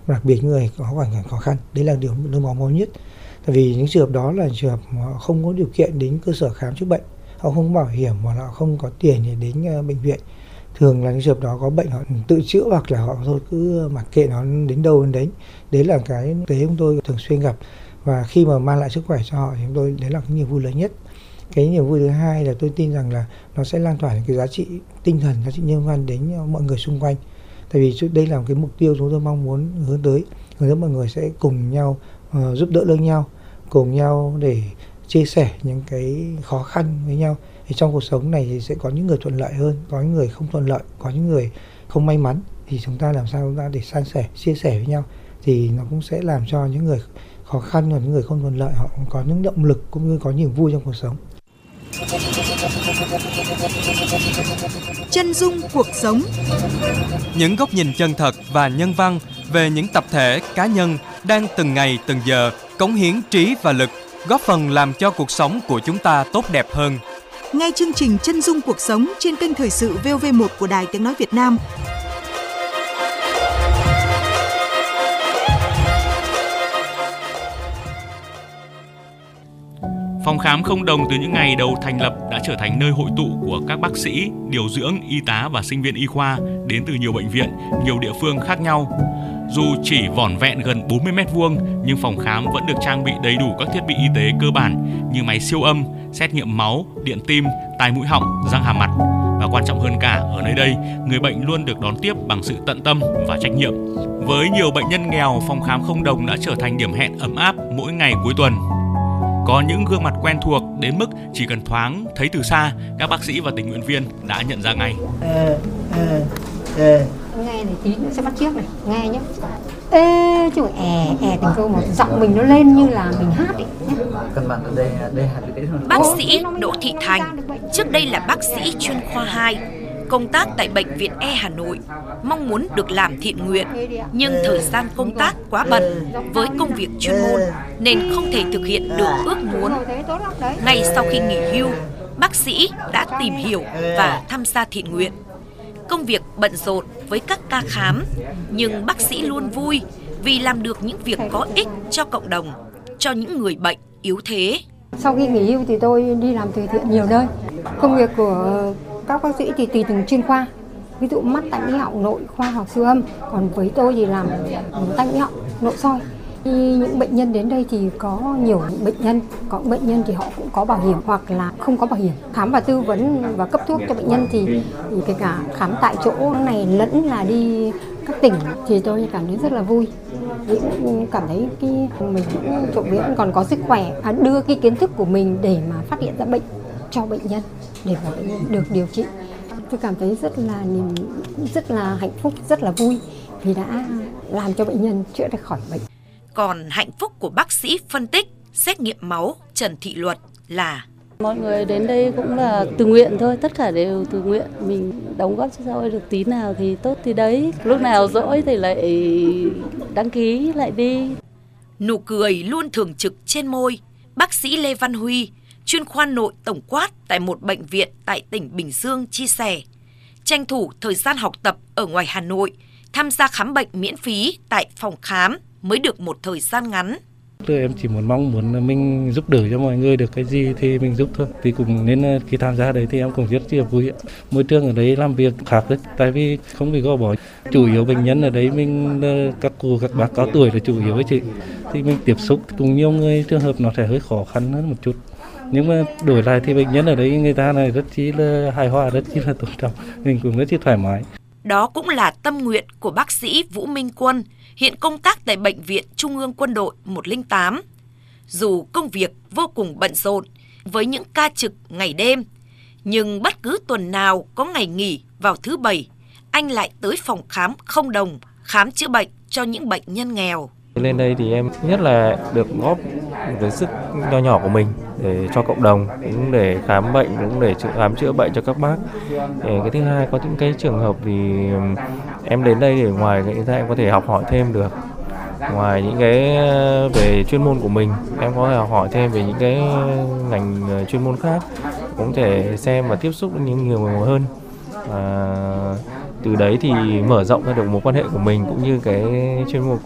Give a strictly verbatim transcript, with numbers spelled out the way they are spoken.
đặc biệt những người có hoàn cảnh khó khăn. Đấy là điều nơi máu máu nhất. Tại vì những trường hợp đó là trường hợp mà họ không có điều kiện đến cơ sở khám chữa bệnh, họ không có bảo hiểm hoặc là họ không có tiền để đến uh, bệnh viện. Thường là những trường hợp đó có bệnh họ tự chữa hoặc là họ thôi cứ mặc kệ nó đến đâu đến đấy. Đấy là cái tế chúng tôi thường xuyên gặp, và khi mà mang lại sức khỏe cho họ thì chúng tôi đấy là cái niềm vui lớn nhất. Cái niềm vui thứ hai là tôi tin rằng là nó sẽ lan tỏa những cái giá trị tinh thần, giá trị nhân văn đến mọi người xung quanh. Tại vì đây là một cái mục tiêu chúng tôi mong muốn hướng tới, hướng tới mọi người sẽ cùng nhau uh, giúp đỡ lẫn nhau, cùng nhau để chia sẻ những cái khó khăn với nhau. Thì trong cuộc sống này thì sẽ có những người thuận lợi hơn, có những người không thuận lợi, có những người không may mắn. Thì chúng ta làm sao chúng ta để san sẻ, chia sẻ với nhau thì nó cũng sẽ làm cho những người khó khăn và những người không thuận lợi họ cũng có những động lực cũng như có niềm vui trong cuộc sống. Chân dung cuộc sống. Những góc nhìn chân thật và nhân văn về những tập thể, cá nhân đang từng ngày từng giờ cống hiến trí và lực, góp phần làm cho cuộc sống của chúng ta tốt đẹp hơn. Nghe chương trình Chân dung cuộc sống trên kênh Thời sự vê o vê một của Đài Tiếng nói Việt Nam. Phòng khám không đồng từ những ngày đầu thành lập đã trở thành nơi hội tụ của các bác sĩ, điều dưỡng, y tá và sinh viên y khoa đến từ nhiều bệnh viện, nhiều địa phương khác nhau. Dù chỉ vỏn vẹn gần bốn mươi mét vuông, nhưng phòng khám vẫn được trang bị đầy đủ các thiết bị y tế cơ bản như máy siêu âm, xét nghiệm máu, điện tim, tai mũi họng, răng hàm mặt. Và quan trọng hơn cả, ở nơi đây, người bệnh luôn được đón tiếp bằng sự tận tâm và trách nhiệm. Với nhiều bệnh nhân nghèo, phòng khám không đồng đã trở thành điểm hẹn ấm áp mỗi ngày cuối tuần. Có những gương mặt quen thuộc đến mức chỉ cần thoáng thấy từ xa, các bác sĩ và tình nguyện viên đã nhận ra ngay. Ê, ê, ê. Nghe này tí nữa sẽ bắt chước này, nghe nhé. Ê, chứ è, è từng câu một giọng mình nó lên như là mình hát ấy nhé. Căn bản ở đây, đây hạt cái Bác sĩ Đỗ Thị Thành, trước đây là bác sĩ chuyên khoa hai, công tác tại Bệnh viện E Hà Nội, mong muốn được làm thiện nguyện, nhưng thời gian công tác quá bận với công việc chuyên môn nên không thể thực hiện được ước muốn. Ngay sau khi nghỉ hưu, bác sĩ đã tìm hiểu và tham gia thiện nguyện. Công việc bận rộn với các ca khám, nhưng bác sĩ luôn vui vì làm được những việc có ích cho cộng đồng, cho những người bệnh yếu thế. Sau khi nghỉ hưu thì tôi đi làm từ thiện nhiều nơi. Công việc của các bác sĩ thì tùy từng chuyên khoa, ví dụ mắt, tai, mũi, họng, nội khoa hoặc siêu âm. Còn với tôi thì làm tai, mũi, họng, nội soi. Khi những bệnh nhân đến đây thì có nhiều bệnh nhân, có bệnh nhân thì họ cũng có bảo hiểm hoặc là không có bảo hiểm. Khám và tư vấn và cấp thuốc cho bệnh nhân thì, thì kể cả khám tại chỗ này lẫn là đi các tỉnh thì tôi cảm thấy rất là vui. Cảm thấy cái mình cũng trộm vía còn có sức khỏe, à, đưa cái kiến thức của mình để mà phát hiện ra bệnh cho bệnh nhân, để mà bệnh nhân được điều trị. Tôi cảm thấy rất là niềm rất là hạnh phúc, rất là vui vì đã làm cho bệnh nhân chữa được khỏi bệnh. Còn hạnh phúc của bác sĩ phân tích, xét nghiệm máu Trần Thị Luật là mọi người đến đây cũng là tự nguyện thôi, tất cả đều tự nguyện. Mình đóng góp cho xã hội được tí nào thì tốt thì đấy. Lúc nào rỗi thì lại đăng ký lại đi. Nụ cười luôn thường trực trên môi, bác sĩ Lê Văn Huy, chuyên khoa nội tổng quát tại một bệnh viện tại tỉnh Bình Dương chia sẻ, tranh thủ thời gian học tập ở ngoài Hà Nội, tham gia khám bệnh miễn phí tại phòng khám mới được một thời gian ngắn. Em chỉ muốn mong muốn mình giúp đỡ cho mọi người được cái gì thì mình giúp thôi. Thì cũng nên khi tham gia đấy thì em cũng rất là vui. Môi trường ở đấy làm việc khác đấy, tại vì không bị gò bó. Chủ yếu bệnh nhân ở đấy mình các cô các bác cao tuổi là chủ yếu với chị. Thì mình tiếp xúc cùng nhiều người, trường hợp nó sẽ hơi khó khăn hơn một chút. Nhưng mà đổi lại thì bệnh nhân ở đấy người ta này rất chi là hài hòa, rất chi là tôn trọng, mình cũng rất chi thoải mái. Đó cũng là tâm nguyện của bác sĩ Vũ Minh Quân, hiện công tác tại Bệnh viện Trung ương Quân đội một không tám. Dù công việc vô cùng bận rộn với những ca trực ngày đêm, nhưng bất cứ tuần nào có ngày nghỉ vào thứ Bảy, anh lại tới phòng khám không đồng khám chữa bệnh cho những bệnh nhân nghèo. Lên đây thì em thứ nhất là được góp với sức nho nhỏ của mình để cho cộng đồng, cũng để khám bệnh, cũng để khám chữa bệnh cho các bác. Cái thứ hai, có những cái trường hợp thì em đến đây để ngoài cái ra em có thể học hỏi thêm được. Ngoài những cái về chuyên môn của mình, em có thể học hỏi thêm về những cái ngành chuyên môn khác, cũng thể xem và tiếp xúc với những nhiều người hơn. À, từ đấy thì mở rộng ra được mối quan hệ của mình cũng như cái chuyên môn